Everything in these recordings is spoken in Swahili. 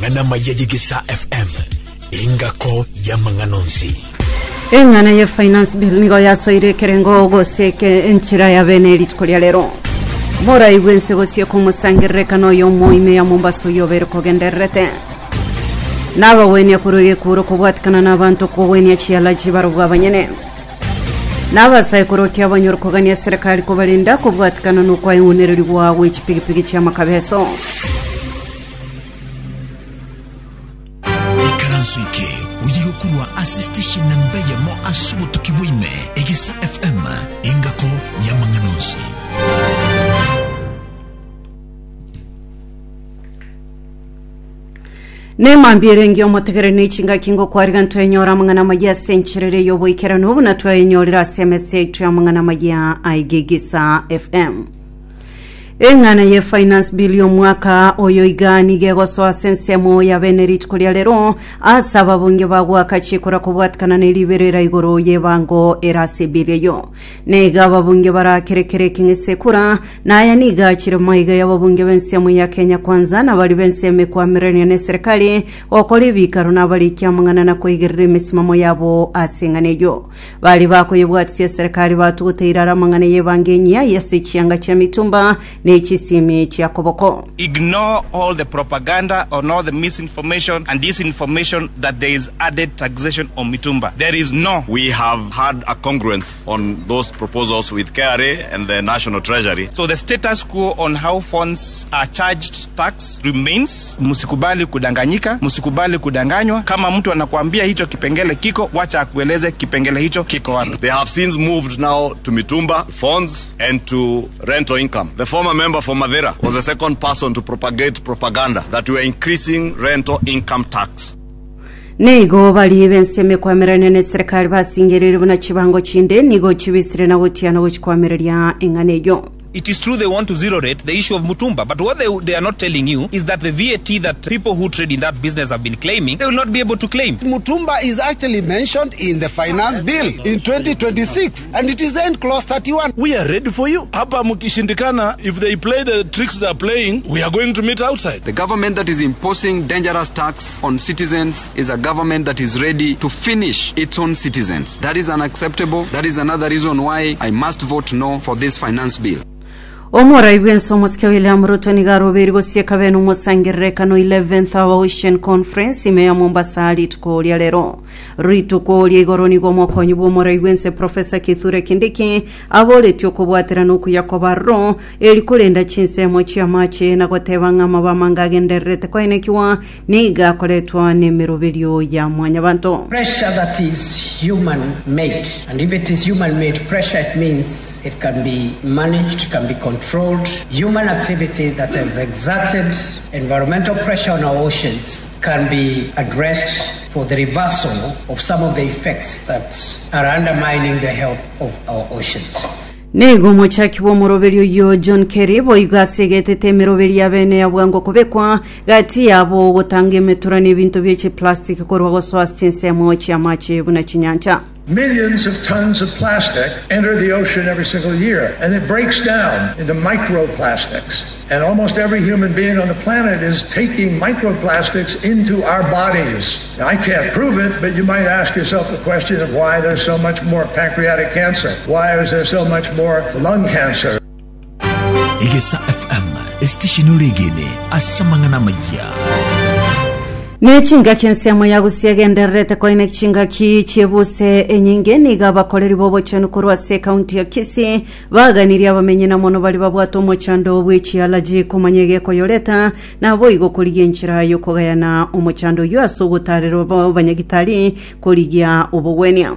mangana mayegisa FM ingako ya manganonzi engana ya finance bill nigo yasoire kerengo goseke enchira ya bene litkolya lero mora igwense gosie kumusangireka no yo moime ya Mombasa yobere kogenderete naba wenya kuruge kuro kubwatikana nabantu ko wenya chiala chibaruga abanyene naba saikoro kya banyor kogania serikali ko balinda kubwatikana no kwa yunereri wa wechipigipigi cha makabeso ikaransuike ujigo kurwa assistation nambeya mo asubo tukibwime egisa FM ingako ya manganonzi Nema mbirengi omotegere n'ichinga kingo kwariga ntwenyora mangana magia senchirere yobo ikera n'ubu na twenyorira SMS ya mangana magia aigegisa FM. Engana ye finance bill yo mwaka oyo igani gegoswa sensemo ya benerit kulia lero asaba bunge bagwa kachikora kubwatikana n'iliberera igoro ye bango erase bill yo nega babunge bara kerekere kingisekura na yaniga chire maiga ya babunge bensemo ya Kenya kwanza na bali benseme kwa mirenia ne serikali okole bikaro na bali kyamangana na koigirira misimamo yabo asenganeyo bali bako yebwatse serikali batuteirara mangana ye bangenya yasichanga cha mitumba Ignore all the propaganda or all the misinformation and disinformation that there is added taxation on Mitumba. There is no. We have had a congruence on those proposals with KRA and the National Treasury. So the status quo on how funds are charged tax remains. Musikubali kudanganyika, musikubali kudanganywa. Kama mtu anakuambia hicho kipengele kiko, wacha akueleze kipengele hicho kiko wapi. They have since moved now to Mitumba funds and to rental income. The former member for Madera was the second person to propagate propaganda that we are increasing rental income tax. Nego bali benseme kwa mirane ne serikali basingerere buna chibango chinde nigo chibisire na wotiana wochikwamerera enganeyo. It is true they want to zero rate the issue of Mutumba, but what they are not telling you is that the VAT that people who trade in that business have been claiming, they will not be able to claim. Mutumba is actually mentioned in the finance bill in 2026, and it is in clause 31. We are ready for you. Hapa mukishindikana, if they play the tricks they are playing, we are going to meet outside. The government that is imposing dangerous tax on citizens is a government that is ready to finish its own citizens. That is unacceptable. That is another reason why I must vote no for this finance bill. Omora ibwenso moske William Ruto nigaro berigo sieka benu mosangireka no 11th Ocean Conference ime ya Mombasa litkolia lero ritu kolia igoro nigo mokonyi bomora ibwense Professor Kithure Kindiki abole tyokobwatira no kuyakobarro elikulenda chinsemo chia mache na gotebanga mabamanga genderete kwa inekiwa niga koletwa nemerobelio ya mwanyabanto. Pressure that is human made, and if it is human made pressure, it means it can be managed, can be controlled. Human activity that has exerted environmental pressure on our oceans can be addressed for the reversal of some of the effects that are undermining the health of our oceans. Nego mochaki wo morobelio yo John Kerry boigasegete temerobeli abene yabwango kubekwa gati yabo gotange metura n'ibintu by'iki plastic korwa goso astinse cha mache buna chinyanja. Millions of tons of plastic enter the ocean every single year, and it breaks down into microplastics. And almost every human being on the planet is taking microplastics into our bodies. Now, I can't prove it, but you might ask yourself the question of why there's so much more pancreatic cancer. Why is there so much more lung cancer? Igisa FM, station regine, asamangana maya. Nechinga kensemo yagusiagenderete kwa inechinga ki chebuse enyinge niga bakoleri bobo chanu kurwa se county ya Kisii baganiri abamenye na mono bali babwato mochando bwechi alaji kumanyege koyoleta na boigo kuligenchira yokogayana omochando yo asugutarero banyagitali kuligia ubugwenia.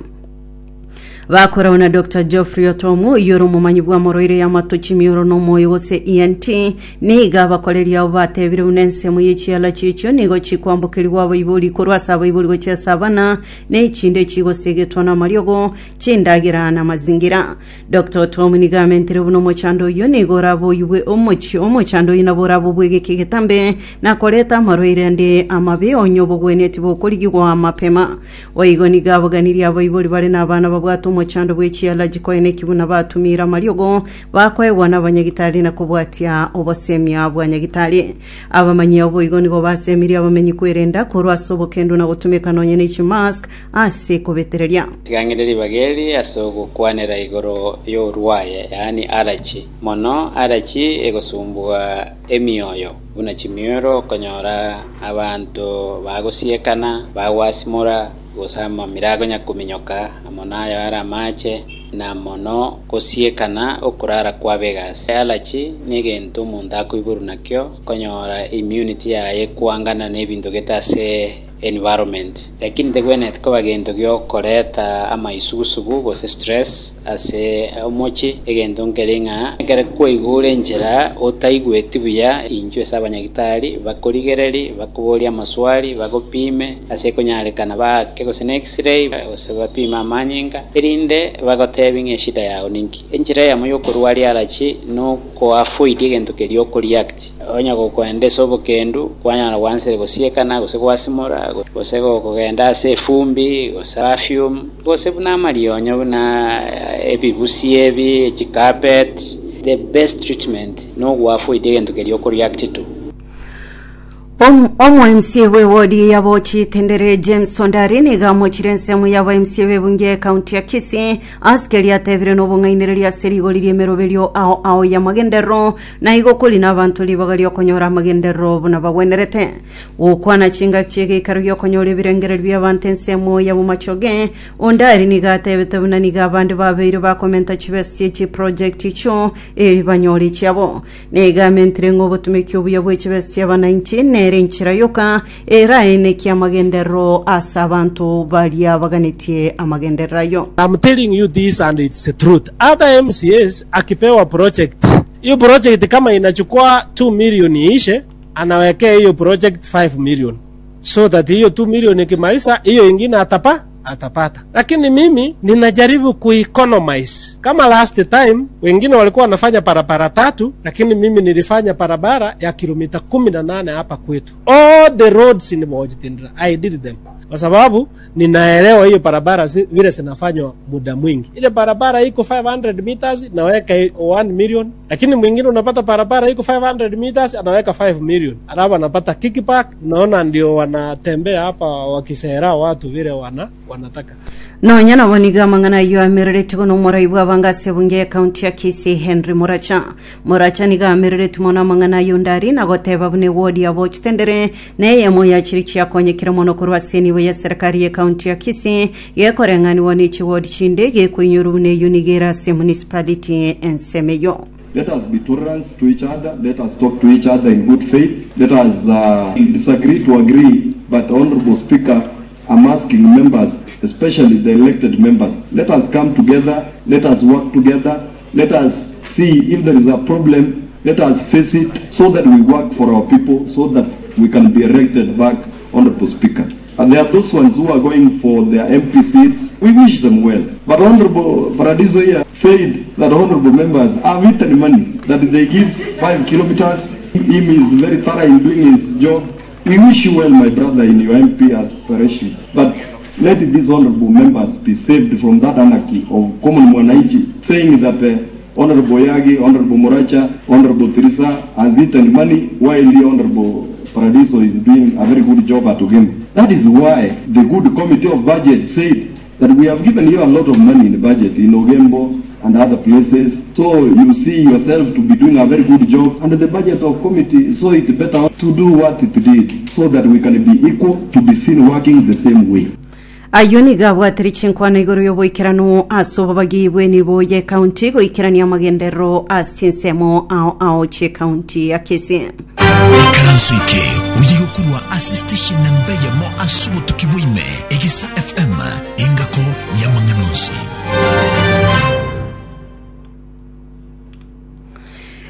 Bakora na Dr. Geoffrey Otomo yoro mumanyibwa moroire ya matochi miyoro no moyo wose ENT niga bakoleri abo batebire unense mu yichi ala chicho nigo chikwambukiri wabo ibuli korwasa abo ibuli gocha sabana ne chinde chigo segetona mariogo chindagira na mazingira. Dr. Otomo niga mentere buno mochando yo nigo rabo ywe omochando inabora bubwege kigetambe na koleta moroire ndi amabe onyo bugwene tibo koligwa mapema oigo niga baganiri abo ibuli bale na abana babwato mochando bwechiala jikoine kibuna batumira mariogo bakwewa n'abanyagitari na kubwatia obosemia bwanyagitari abamanyi oboigo nigo basemiri abamenyi kwerenda korwa sobokendo na gutumika nonye n'iki mask ase kubetereria tigangiriri bageri asogo kwanera igoro yo ruwaye yani arachi mono arachi egosumbua emioyo una chimioro konyora abantu bagosiekana bawasimura gosama mirago nyakuminyoka amonayo ara mache na mono kosiekana okurara kwa Vegas alachi nigento munda kuiburu nakyo konyora immunity yae kuangana nebintu getase environment lakini tegwenet ko bagento gyo koreta ama isugusugu go stress ase omochi egento nkelinga kere koigure njera otaigwetibuya injwe sabanyagitari bakorigereri bakubolia maswali bagopime ase konyarekana ba kego x-ray osebapima amanyinga erinde bagotebinga shida yao ninki enjira ya moyo korwali alachi no ko avoid egento kelio ko react onya go kwende sobokendu kwanyana wansere gosiekana gosekwasimora gosego kugenda se fumbi gosafium gosebuna marionyo na ebibusi ebi carpet the best treatment no go avoid egento kelio ko react to Omo MCA we wodi ya bochi tendere James Sondari niga mochirense mu ya MCA we bunge county ya Kisii askeri ya tevire no bungainireri ya serigo liri merobelio ao ya magendero na igo kuli na abantu libagali okonyora magendero buna bagwenerete ukwana chinga chege karyo konyore birengereri bya bantense mu ya mumachoge ondari niga tebete buna niga bandi babiri ba komenta chibesi chi project icho eri banyori cyabo niga mentre ngo butumeke ubuyo bwe chibesi ya 19 renchira yoka era ene kia magendero asabantu balia baganitie amagenderayo. I'm telling you this and it's the truth. Other MCAs akipewa project, hiyo project kama inachukua 2 million ishe, anawekea hiyo project 5 million. So that hiyo 2 million ikimaliza, hiyo ingine atapata. Lakini mimi ninajaribu kueconomize. Kama last time wengine walikuwa wanafanya barabara 3, lakini mimi nilifanya barabara ya kilomita 18 hapa kwetu. All the roads in Mojitindra I did them. Kwa sababu ninaelewa hiyo barabara vile zinafanywa muda mwingi. Ile barabara iko 500 meters naweka 1 million, lakini mwingine unapata barabara iko 500 meters anaweka 5 million. Alafu anapata kickback, naona ndio wanatembea hapa wakisera watu vile wanataka. No nyana waniga mangana yu amirere no moraibu abanga sebunge county ya Kisii Henry Moracha niga amirere tumona mangana yu ndari na goteba bune wodi ya boch tendere ne yemo ya chirichi ya konye kiramono kurwa seni we ya serikali ya county ya Kisii ye korengani wanichi wodi chindege kuinyuru ne unigera se municipality ensemeyo. Let us be tolerant to each other. Let us talk to each other in good faith. Let us disagree to agree. But Honorable Speaker, I'm asking members, especially the elected members, let us come together, let us work together, let us see if there is a problem, let us face it so that we work for our people, so that we can be elected back, Honorable Speaker. And there are those ones who are going for their MP seats. We wish them well. But Honorable Paradiso here said that honorable members have eaten money, that they give 5 kilometers. Him is very thorough in doing his job. We wish you well, my brother, in your MP aspirations. But let these honorable members be saved from that anarchy of common mwananchi saying that Honorable Yagi, Honorable Moracha, Honorable Teresa has eaten money while the Honorable Paradiso is doing a very good job at Uganda. That is why the good committee of budget said that we have given you a lot of money in the budget in Ogembo and other places. So you see yourself to be doing a very good job, and the budget of committee saw it better to do what it did so that we can be equal, to be seen working the same way. Ayoni gabwa trichinkwana igoro yobo ikirano asobabagibwe nibo ye county go ikirani amagendero asinsemo ao che county ya Kisii. Karansuike ujigo kurwa assistation nambeya mo asubo tukibwime Egisa FM ingako ya manganonsi.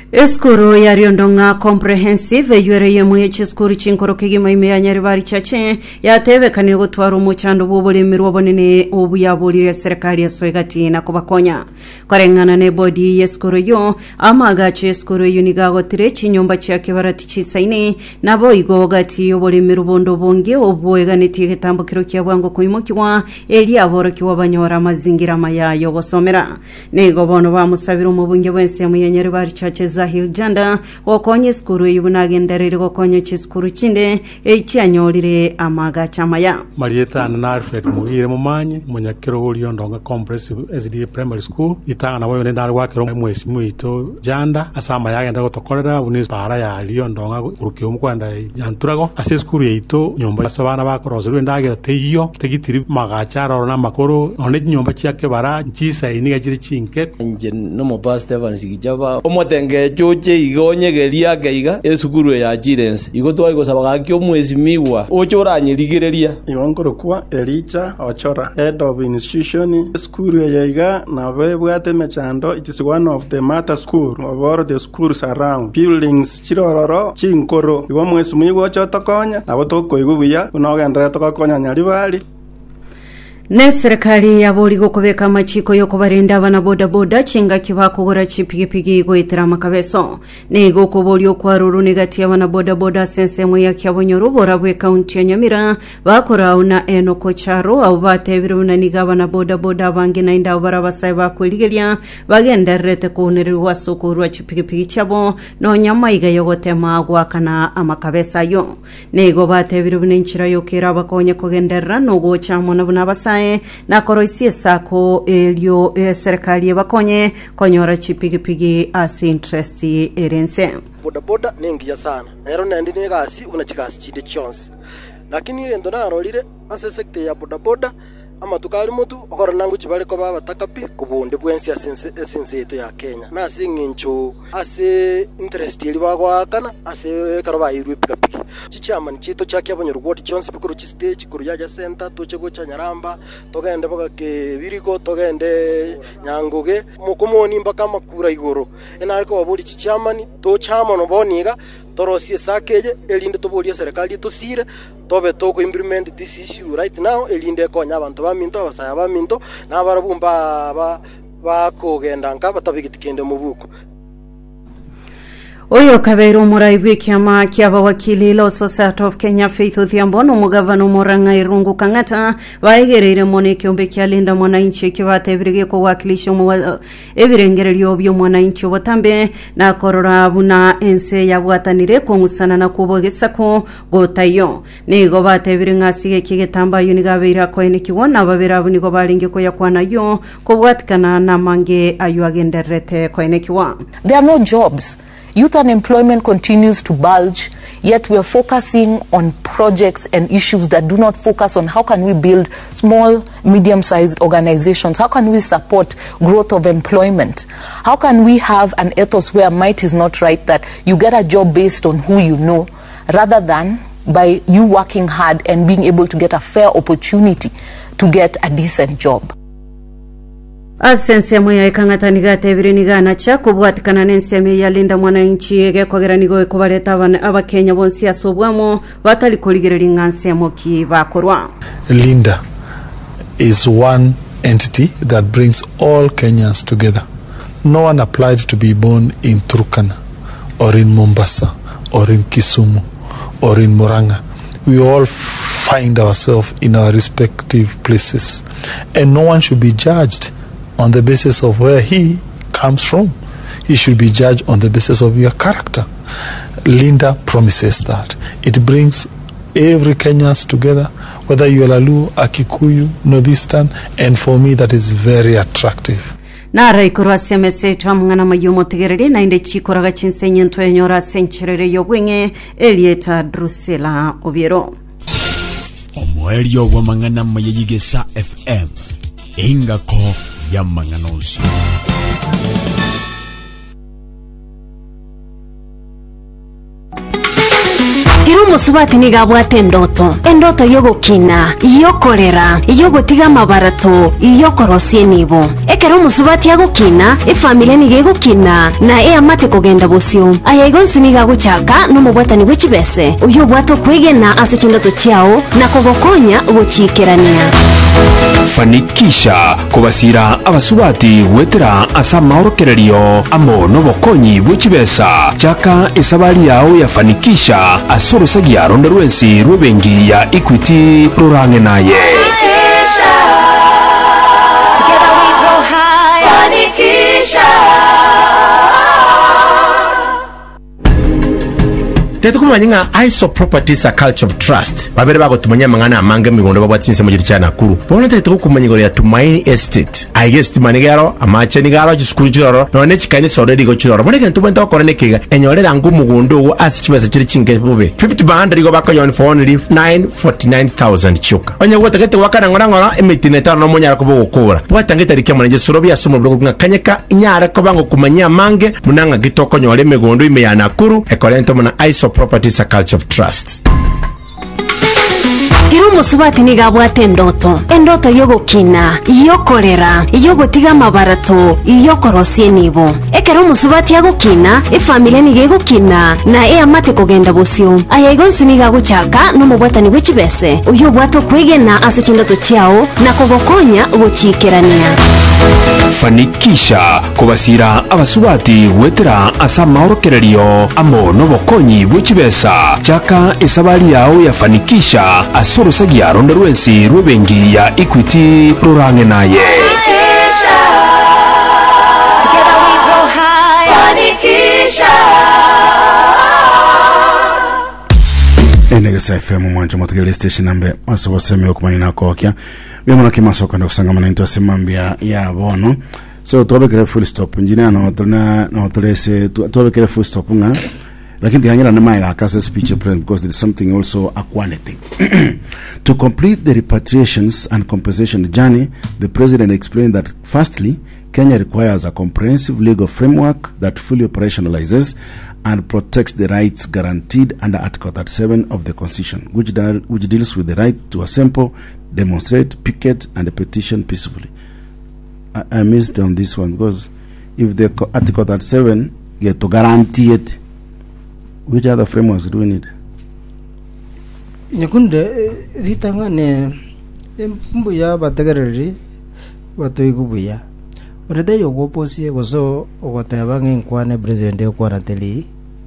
Eskuru ya Riondonga Comprehensive yure yemuye chiskuru chinkoro kigima ime ya nyaribari chache ya teve kani gutwara umuchando bubuli miru bonene obu ya bulire serikali ya soigati na kubakonya korengana ne body yeskuru yo amaga cheskuru yunigago tire chinyomba cha kibarati chisaine nabo igogati yobuli miru bondo bonge obuega netige tambukiro kya bwango kuimukwa eli aboro kiwa banyora mazingira maya yogosomera nego bono bamusabira umubunge bwense mu ya nyaribari chache Zahil Janda wakonye skuru yubunagenderere wakonye chiskuru chinde echianyolire amaga chamaya Marieta na Alfred Muhire mumanyi munyakiro Riondonga Comprehensive SDA Primary School itanga na wewe ndari wakero mwezi mwito Janda asama yagenda gotokorera unis para ya Riondonga uruke umukwanda yanturago ase skuru yeito nyomba sabana bakorozwe ndagira teyo tegitiri magacharo na makoro one nyomba cyake bara nchisa iniga chiri chinke nje no mobile Stefan sigijaba omotenge choche igonye geria geiga esukuru ya Jirense igotwa igosaba gakyo mwezi miwa ochoranyirigereria ibongoro kwa Elicha Ochora head of institution school yaiga na bwate mechando. It is one of the matter school of all the schools around buildings chirororo chinkoro ibo mwezi miwa chotokonya abo toko igubuya unogendera tokokonya nyaribali Ne serikali ya boli gukobeka machiko yo kubarinda abana boda boda chinga kibakugura chipigipigi goitera makabeso ne gukoboli okwaruru negati abana boda boda sense mu ya kyabonyoro borabwe county ya Nyamira bakora una enoko charo au batebiruna nigabana boda boda bange nainda barabasai bakwirigeria bagenda rete kuneri wasukuru chipigipigi chabo no nyamaiga yogotema gwakana amakabesa yo nego batebiruna nchira yo kera bakonye kugenderra no gocha mona bunabasai na koroisie sako elio serikali bakonye konyora chipigipigi as interest erense boda boda nengi ya sana ero nendi negasi unachikasi chinde chonse lakini endo narolire ase sekte ya boda boda ama tukali mutu okora nangu chibale ko baba takapi kubunde bwensi asense yetu ya Kenya na singincho ase interest ili bagwakana ase karoba irwe pikapiki chichama nchito chake abonyorwoti chonse bikuru chi stage kuru yaja center toche gocha Nyaramba togende boga ke biriko togende Nyanguge mukomoni mbaka makura igoro enariko babuli chichamani to chama no boniga torosie sakeje elinde tobolia serikali tosire tobe toko implement this issue right now elinde konya abantu baminto abasaya baminto nabarabumba bakogenda nka batabigitikende mu buko Oyo kabero muraibu kiama kiaba wakili Law Society of Kenya Faith Odhiambo no mugavano Murang'a Irungu Kang'ata baigerere mone kiombe kyalinda mwananchi kibatebirige ko wakilisho mu ebirengererio byo mwananchi botambe na korora buna ense yabwatanire ko musana na kubogesako gotayo nigo batebiringa sige kigetamba yunigabeira ko enikiwona babera bunigo balinge ko yakwanayo ko bwatikana na mange ayo agenderete ko enikiwa. There are no jobs. Youth unemployment continues to bulge, yet we are focusing on projects and issues that do not focus on how can we build small, medium-sized organizations, how can we support growth of employment, how can we have an ethos where might is not right, that you get a job based on who you know, rather than by you working hard and being able to get a fair opportunity to get a decent job. Asensemo ya ikangata nigate biriniga na cha kubwatikana nenseme ya linda mwananchi ege kwageranigo kubaleta abakenya bonsi asobwamo batali kuligerera ngansemo ki bakorwa. Linda is one entity that brings all Kenyans together. No one applied to be born in Turkana or in Mombasa or in Kisumu or in Murang'a. We all find ourselves in our respective places, and no one should be judged on the basis of where he comes from. He should be judged on the basis of your character. Linda promises that. It brings every Kenyans together, whether you are Lalu, Akikuyu, Northeastern, and for me that is very attractive. Nara ikuru asemese twamngana mayumo tegerere na inde chikoraga chinsenye nto enyora sencherere yobwenge Elieta Drusela Obiero. Omwerio wa mangana mayigesa FM ingako ya manganozi. Kero musubati nigabwate endoto yogokina yokorera yogotiga mabarato yokorosie nibo ekero musubati agokina efamily nigegokina na amate kogenda bosio ayagonsi nigaguchaka numubwatani gwechibese uyo bwato kwegena ase chindoto chiao na kogokonya gochikerania. Fanikisha kubasira abasubati gwetera asa maorokererio amo nobokonyi bwechibesa chaka esabali yao ya Fanikisha asorosagia ronda rwensi rwebengi ya Equity rurange naye. Together we grow high. Fanikisha. Tetukumanyinga ISO Properties a Culture of Trust. Babere bago tumanya mangana amange migondo babwatsinse mu giti Nakuru. Bona tetukumanyingo ya Tumaini Estate. Aigest manigaro amache nigaro giskuru kiroro none chikani soredi go kiroro. Bona kentu bwenta okora nekiga enyorera ngo mugondo wo asichibese kiri chinge bube. 50 band rigo bakonyon for only 949,000 chuka. Onye wotegete wakana ngora emitineta no munyara ko bokora. Bwatangeta rikemana jesuro bya sumo bwo kanyeka inyara ko bango kumanya mange munanga gitoko nyore migondo ime ya Nakuru ekorento mona ISO Properties a Culture of Trust. Kero musubati nigabwate endoto yogokina yokorera yogotiga mabarato yokorosie nibo ekero musubati agokina efamily nigegokina na amate kogenda bosio ayagonsi nigaguchaka numubwatani gwechibese uyo bwato kwegena ase chindoto chiao na kogokonya gochikerania. Fanikisha kubasira abasubati gwetera asa maorokererio amo nobokonyi bwechibesa chaka esabali yao ya Fanikisha asorosagia ronda rwensi rwebengi ya Equity rurange naye. Together we grow high. Fanikisha. Enegesa FM mwancho motegele station nambe asoboseme okumanyina kokya bimona kimasoko ndo kusangama na into semambia ya bono so tuwabekere full stop engineer no tulese tuwabekere full stop nga lakini hanyira na maiga akase speech because there is something also a quality. To complete the repatriations and compensation journey, the president explained that firstly, Kenya requires a comprehensive legal framework that fully operationalizes and protects the rights guaranteed under Article 37 of the Constitution, which deals with the right to assemble, demonstrate, picket, and petition peacefully. I missed on this one because if the Article 37 get to guarantee it, which other frameworks do we need? Nyakunde ritanga ne mbuya batagarari batoigubuya orede yogo posie gozo ogoteba nginkwane president okwana teli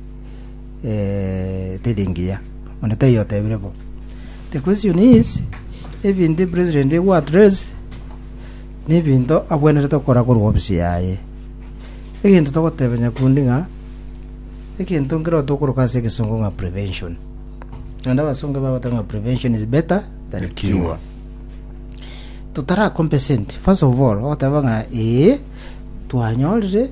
tedingia oneta yotebrebo. The question is even the president wa address ne bindo abwene to kora ko obisi yaye egento to goteba nyakundinga egento ngiro to koroka se kesongo nga prevention. And our song about prevention is better than cure. Tutara compensate. First of all, whatever tuanyole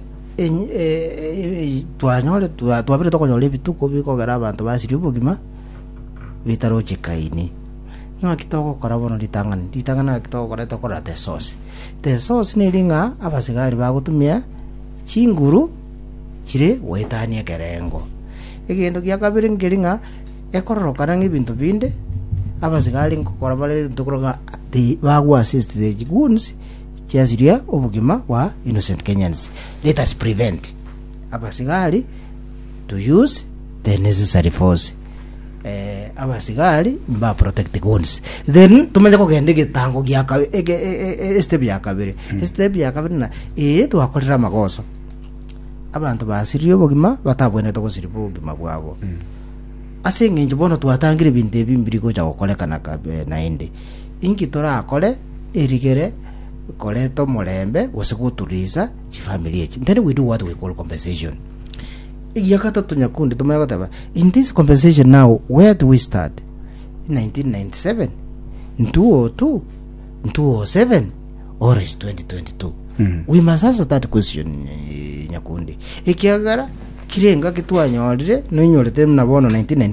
tuabire tokonyole bituko biko garaba abantu basiri ubugima bitaro chikaini. No kitoko karabono litangana kitoko koreta kora the source. The source ni linga abasigari bagutumia chinguru chire wetania kerengo. Egendo kyakabire ngiringa ekororokana ng'ibintu binde abasigari nkokora bale ntukoroga ati bagwa assist the goons chiasiria obugima wa innocent Kenyans. Let us prevent abasigari to use the necessary force. Abasigari mba protect the goons. Then tumenya ko gende gitango gyaka step yakabere. Step yakabere na twakorera magoso abantu basirio obugima batabwene to gusiribu obugima bwabo. Asinge njibono tuatangire binde bimbiriko cha okolekana ka nainde inkitora akole erigere koleto mulembe gusikutuliza chifamilia chi. Then we do what we call compensation. Iyakata tunyakundi tumayagotaba in this compensation now. Where do we start? In 1997, in 202, in 207, or is 2022? We must answer that question, nyakundi. Ikiagara kirenga kitwanyolire nonyorete nabono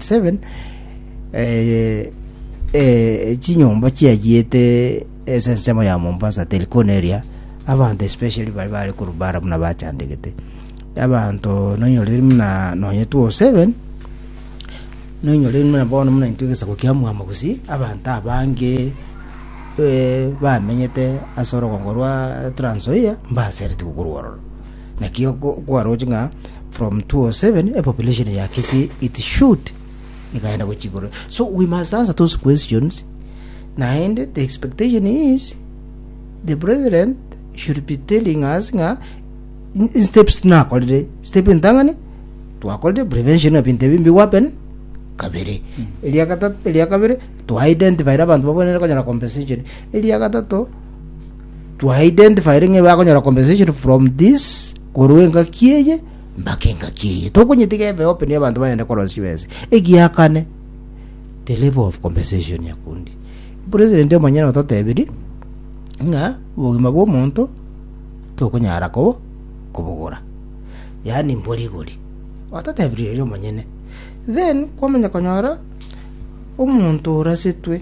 1997 chinyomba chiagiete sensemo ya Mombasa Telecom area abantu especially bali kurubara muna bachandegete abantu nonyorire muna nonye 207 no nyole muna bono muna intwegesa kukiamwa magusi abantu abange bamenyete asoro kongorwa Trans Nzoia mbasereti kukurwororo nakio kwarochinga from 207 a population ya Kisii it should ikaenda kuchigoro. So we must answer those questions. And the expectation is the president should be telling us in steps na kolde step in tangani to akolde prevention of intebimbi weapon kabere elia kabere to identify abantu babone konyara compensation elia katato to identify ringe ba konyara compensation from this koruenga kieye mbakenga kieye to kunyitige be open abantu bayende korosiwese egiakane the level of compensation yakundi president omanyana ototebiri nga bogima bwo muntu to kunyara ko kubugura yani mboligoli ototebiri ryo manyene then kwamenya konyara omuntu rasitwe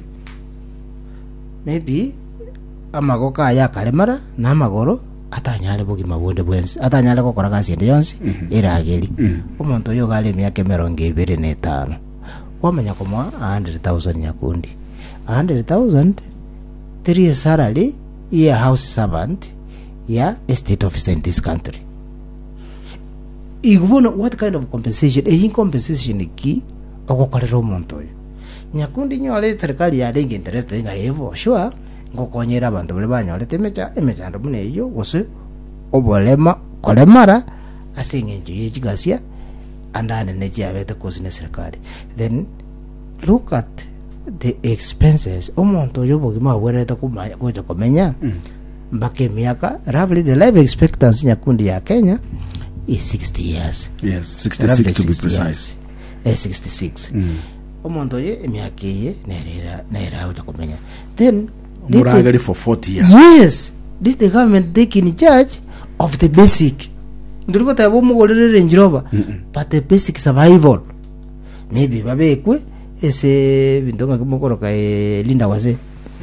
maybe amagoka ya kalemara na magoro atanyale bogima bwode bwensi atanyale kokora kasi ende yonsi irageri omuntu yo gale myake 25 kwamenya komwa 100,000 yakundi 100,000 three salary ya house servant ya state officer in this country. Igubona what kind of compensation compensation ki okokolera omuntu oyo nyakundi nyole serikali ya lenga interest nga evo sure ngokonyera abantu bale banyole emechando mune iyo gose obolema kolemara asingenje yekigasia andane nekiabete kozine serikali. Then look at the expenses omuntu oyo bogima bwereta kumanya koja komenya mbake miaka roughly the life expectancy nyakundi ya Kenya is 60 years. Yes, 66 to be precise. 66. Omuntu oyo emyaka ye nera koja komenya. Then muragari for 40 years. Yes, this the government taking charge of the basic. Ndiko tabo mugolere Range Rover, but the basic survival. Maybe babekwe ese bindonga kimokoroka linda wase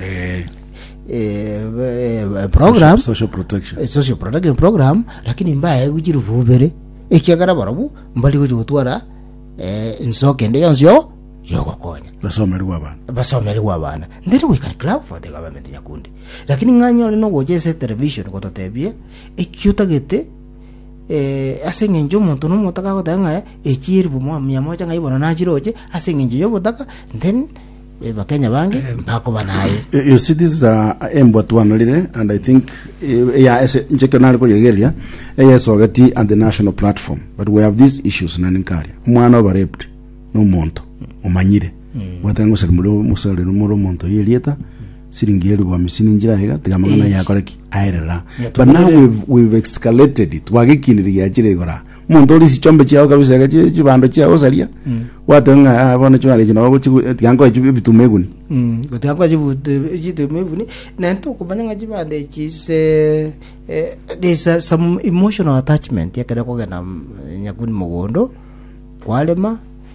program social protection program lakini mbaya kugira ububere ekyagara barabu mbali kujutwara nsoke nde yonzyo yogokonya basomerwa abana ndiri we can clap for the government nyakundi lakini nganyole no gojese television kototebie ekyutagete asengenjo muntu no mutaka kotanga ekiribu mu myamo nga ibona najiroje asengenjo yo butaka then bakenya bange mpako banaye. You see this embwa twanolire and I think nchekenali ko yegeria sogati and the national platform but we have these issues naninkaria umwana obareped no muntu umanyire watango serimuro musale no muro muntu yelieta siringeri wa misini njira hega tigamangana yakoreki aerera but now we've escalated it wagikiniri yagire gora muntu oli sichombe cyao kabisa gaje kibando cyao salia watanga abona cyari kino tiyango bitumeguni tiyango bitumeguni na nto kubanya ngajibande kise there's some emotional attachment yakare ko gana nyakuni mugondo kwalema